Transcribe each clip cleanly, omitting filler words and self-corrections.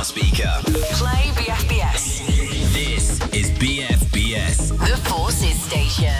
speaker. Play BFBS. This is BFBS. The Forces Station.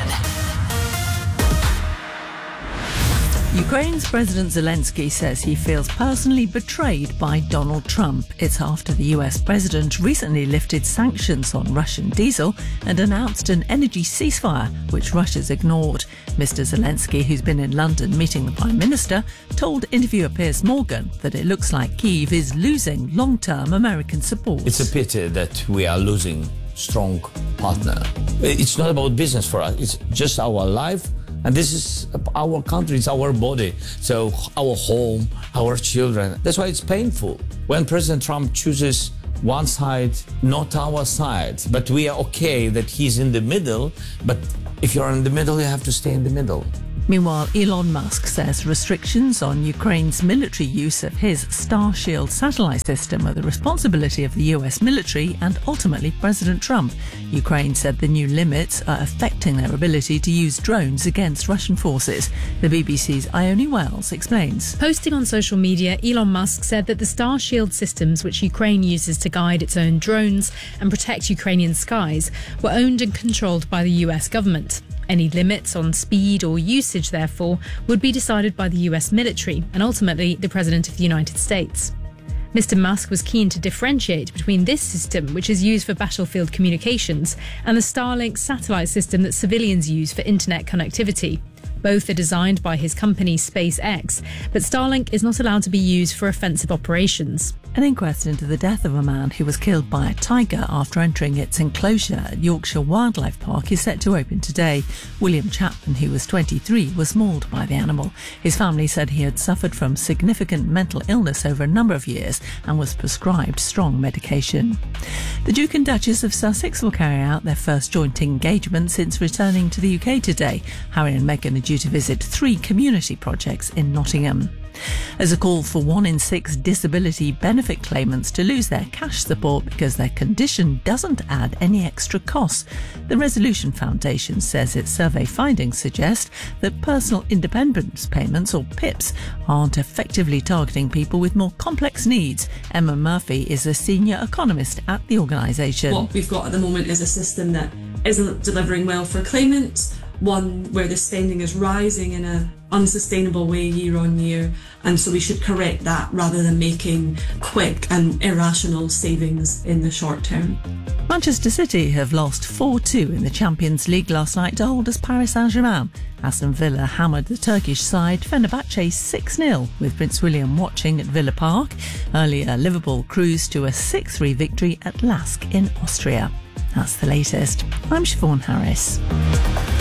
Ukraine's President Zelensky says he feels personally betrayed by Donald Trump. It's after the US president recently lifted sanctions on Russian diesel and announced an energy ceasefire, which Russia's ignored. Mr. Zelensky, who's been in London meeting the Prime Minister, told interviewer Piers Morgan that it looks like Kyiv is losing long-term American support. It's a pity that we are losing strong partner. It's not about business for us. It's just our life. And this is our country, it's our body, so our home, our children. That's why it's painful when President Trump chooses one side, not our side. But we are okay that he's in the middle, but if you're in the middle, you have to stay in the middle. Meanwhile, Elon Musk says restrictions on Ukraine's military use of his Starshield satellite system are the responsibility of the US military and ultimately President Trump. Ukraine said the new limits are affecting their ability to use drones against Russian forces. The BBC's Ione Wells explains. Posting on social media, Elon Musk said that the Starshield systems, which Ukraine uses to guide its own drones and protect Ukrainian skies, were owned and controlled by the US government. Any limits on speed or usage, therefore, would be decided by the US military and ultimately the President of the United States. Mr. Musk was keen to differentiate between this system, which is used for battlefield communications, and the Starlink satellite system that civilians use for internet connectivity. Both are designed by his company SpaceX, but Starlink is not allowed to be used for offensive operations. An inquest into the death of a man who was killed by a tiger after entering its enclosure at Yorkshire Wildlife Park is set to open today. William Chapman, who was 23, was mauled by the animal. His family said he had suffered from significant mental illness over a number of years and was prescribed strong medication. The Duke and Duchess of Sussex will carry out their first joint engagement since returning to the UK today. Harry and Meghan are due to visit 3 community projects in Nottingham. As a call for 1 in 6 disability benefit claimants to lose their cash support because their condition doesn't add any extra costs, the Resolution Foundation says its survey findings suggest that personal independence payments, or PIPs, aren't effectively targeting people with more complex needs. Emma Murphy is a senior economist at the organisation. What we've got at the moment is a system that isn't delivering well for claimants, one where the spending is rising in an unsustainable way year on year, and so we should correct that rather than making quick and irrational savings in the short term. Manchester City have lost 4-2 in the Champions League last night to holders Paris Saint-Germain. Aston Villa hammered the Turkish side Fenerbahce 6-0 with Prince William watching at Villa Park. Earlier, Liverpool cruised to a 6-3 victory at Lask in Austria. That's the latest. I'm Siobhan Harris.